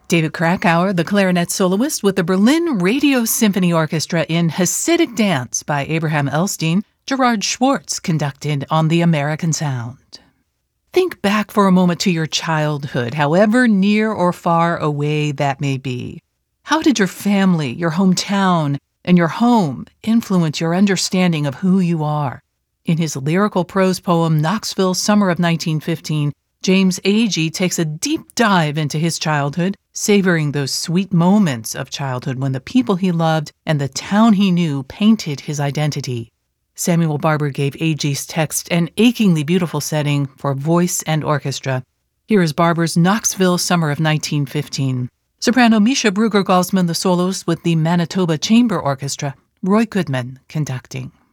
David Krakauer, the clarinet soloist with the Berlin Radio Symphony Orchestra in Hasidic Dance by Abraham Elstein, Gerard Schwartz conducted on the American Sound. Think back for a moment to your childhood, however near or far away that may be. How did your family, your hometown, and your home influence your understanding of who you are? In his lyrical prose poem, Knoxville, Summer of 1915, James Agee takes a deep dive into his childhood, savoring those sweet moments of childhood when the people he loved and the town he knew painted his identity. Samuel Barber gave Agee's text an achingly beautiful setting for voice and orchestra. Here is Barber's Knoxville, Summer of 1915. Soprano Misha Brugger-Galsman, the soloist with the Manitoba Chamber Orchestra, Roy Goodman conducting.